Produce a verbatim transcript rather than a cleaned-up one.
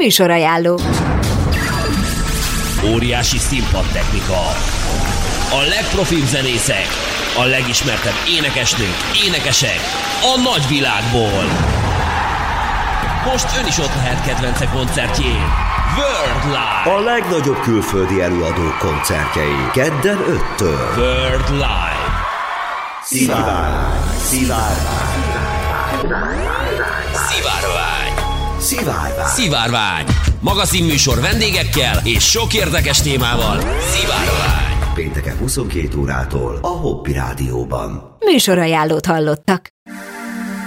Műsorajánló. Óriási színpadtechnika. A legprofibb zenészek, a legismertebb énekesnők, énekesek a nagyvilágból. Most ön is ott lehet kedvence koncertjén. World Live. A legnagyobb külföldi előadók koncertjei. Kedden öttől. World Live. Szivárvány. Szivárvány. Szivárvány. Szivárvány. Szivárvány. Magazinműsor vendégekkel és sok érdekes témával. Szivárvány. Pénteken huszonkét órától a Hobby Rádióban. Műsorajánlót hallottak.